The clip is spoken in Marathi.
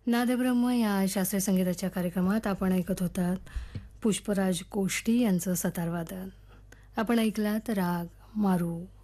नादब्रह्म या शास्त्रीय संगीताच्या कार्यक्रमात आपण ऐकत होतात पुष्पराज कोष्टी यांचं सतारवादन. आपण ऐकलात राग मारू